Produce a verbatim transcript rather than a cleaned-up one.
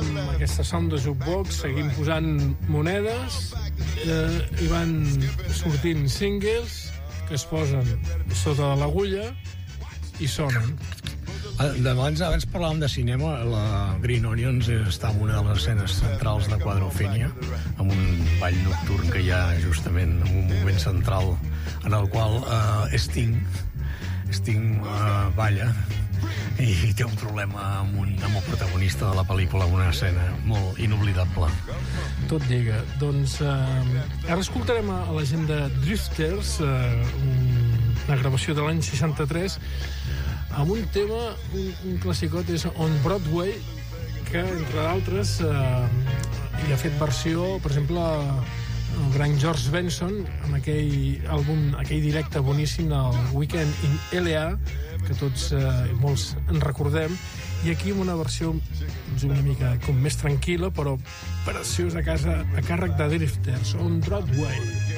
amb aquesta sound de jukebox, seguim posant monedes, eh, i van sortint singles que es posen sota de l'agulla i sonen. Abans, abans parlàvem de cinema. La Green Onions està en una de les escenes centrals de Quadrophenia, amb un ball nocturn que hi ha justament en un moment central en el qual uh, Sting Sting uh, balla i té un problema amb, un, amb el protagonista de la pel·lícula, una escena molt inoblidable. Tot lliga. Doncs eh, ara escoltarem a, a la gent de Drifters, eh, una gravació de l'any seixanta-tres, amb un tema, un, un classicot, és On Broadway, que, entre d'altres, eh, hi ha fet versió, per exemple, el gran George Benson, amb aquell àlbum, aquell directe boníssim, el Weekend in L A, que tots, eh, molts en recordem, i aquí amb una versió una mica com més tranquil·la, però preciosa, a casa, a càrrec de Drifters, On Broadway.